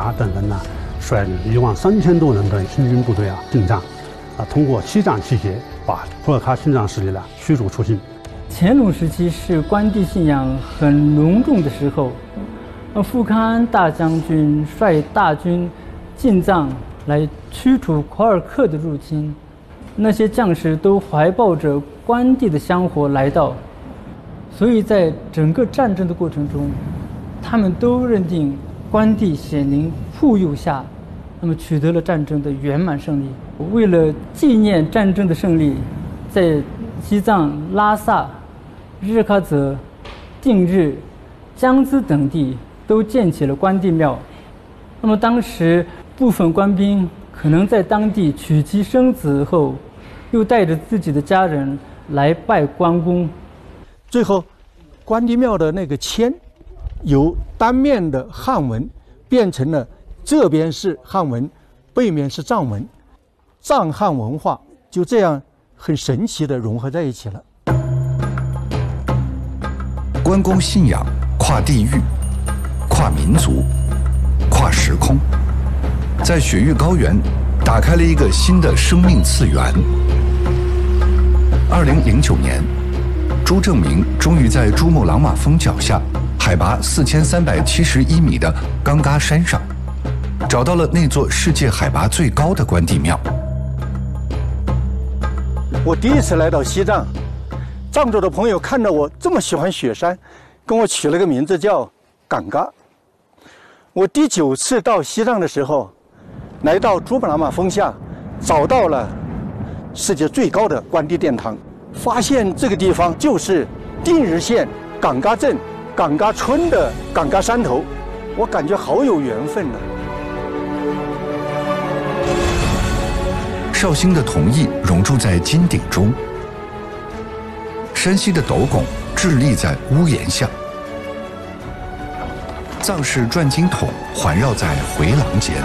达等人呢，率领13000多人的新军部队进战，通过西藏集结，把库尔喀新藏势力呢驱逐出境。 乾隆时期是关帝信仰很浓重的时候，富康安大将军率大军进藏来驱除库尔克的入侵，那些将士都怀抱着关帝的香火来到，所以在整个战争的过程中，他们都认定关帝显灵护佑下，那么取得了战争的圆满胜利。为了纪念战争的胜利，在西藏拉萨、日喀则、定日、江孜等地都建起了关帝庙。那么当时部分官兵可能在当地娶妻生子后，又带着自己的家人来拜关公。 最后，关帝庙的那个签由单面的汉文变成了这边是汉文，背面是藏文，藏汉文化就这样很神奇地融合在一起了。 关公信仰跨地域、跨民族、跨时空，在雪域高原打开了一个新的生命次元。2009年，朱正明终于在珠穆朗玛峰脚下海拔4371米的冈嘎山上，找到了那座世界海拔最高的关帝庙。 我第一次来到西藏，藏族的朋友看到我这么喜欢雪山，跟我取了个名字叫冈嘎。我第9次到西藏的时候，来到珠穆朗玛峰下，找到了世界最高的关帝殿堂，发现这个地方就是定日县冈嘎镇冈嘎村的冈嘎山头，我感觉好有缘分呢。 绍兴的铜艺熔铸在金鼎中，山西的斗拱屹立在屋檐下，藏式转经筒环绕在回廊间，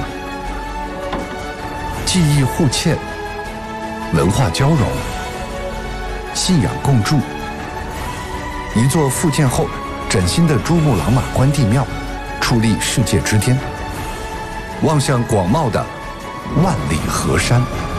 技艺互嵌，文化交融，信仰共筑。一座复建后崭新的珠穆朗玛关帝庙矗立世界之巅，望向广袤的万里河山。